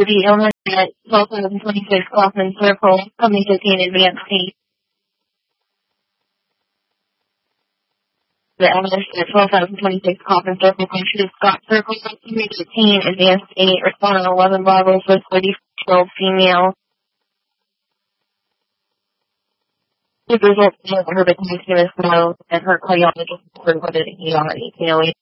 the illness at 12,026 Kaufman Circle, coming to see an advanced case. The illness at 12,026 Kaufman Circle, coming to Scott Circle, coming to teen, advanced 8, responding 11 Bravo, Swiss 30-year-old female. The results of her bacterial flow and her cardiologist reported ER 1808.